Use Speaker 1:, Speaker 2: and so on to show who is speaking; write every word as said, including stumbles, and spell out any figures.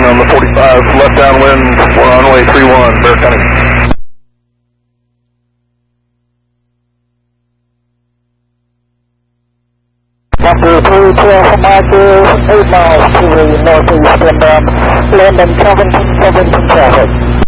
Speaker 1: on the forty-five, left downwind, we're on runway three one, Bear Cunning.
Speaker 2: Number three twelve Michael, eight miles to the northeast inbound, landing Covington, Covington traffic.